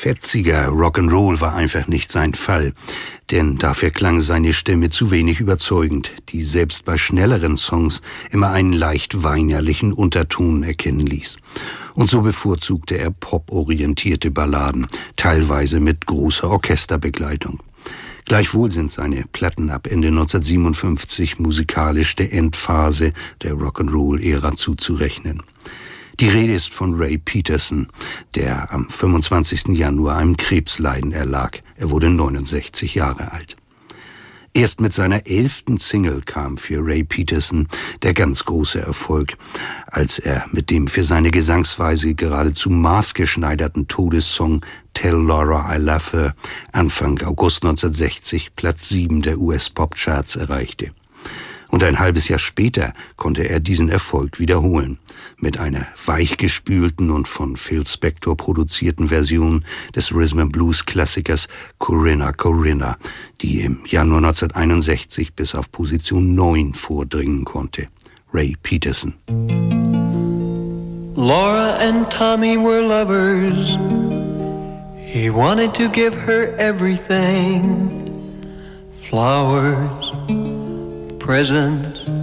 Fetziger Rock'n'Roll war einfach nicht sein Fall, denn dafür klang seine Stimme zu wenig überzeugend, die selbst bei schnelleren Songs immer einen leicht weinerlichen Unterton erkennen ließ. Und so bevorzugte er poporientierte Balladen, teilweise mit großer Orchesterbegleitung. Gleichwohl sind seine Platten ab Ende 1957 musikalisch der Endphase der Rock'n'Roll-Ära zuzurechnen. Die Rede ist von Ray Peterson, der am 25. Januar einem Krebsleiden erlag. Er wurde 69 Jahre alt. Erst mit seiner 11. Single kam für Ray Peterson der ganz große Erfolg, als er mit dem für seine Gesangsweise geradezu maßgeschneiderten Todessong Tell Laura I Love Her Anfang August 1960 Platz 7 der US-Pop-Charts erreichte. Und ein halbes Jahr später konnte er diesen Erfolg wiederholen, mit einer weichgespülten und von Phil Spector produzierten Version des Rhythm-and-Blues-Klassikers Corinna Corinna, die im Januar 1961 bis auf Position 9 vordringen konnte. Ray Peterson. Laura and Tommy were lovers. He wanted to give her everything. Flowers, presents,